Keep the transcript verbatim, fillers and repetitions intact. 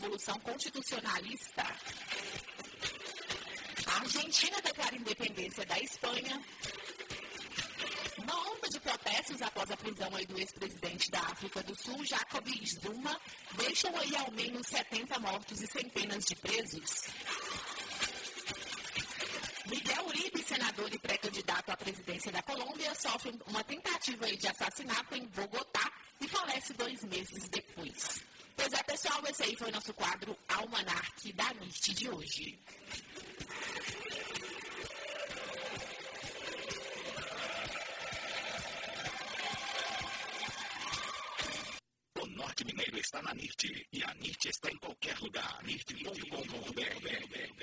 Revolução Constitucionalista. A Argentina declara independência da Espanha. Uma onda de protestos após a prisão aí do ex-presidente da África do Sul, Jacob Zuma, deixam aí ao menos setenta mortos e centenas de presos. Miguel Uribe, senador e pré-candidato à presidência da Colômbia, sofre uma tentativa aí de assassinato em Bogotá e falece dois meses depois. Pois é, pessoal, esse aí foi o nosso quadro Almanac da N I T de hoje. O Norte Mineiro está na N I T e a N I T está em qualquer lugar. N I T ponto com ponto B R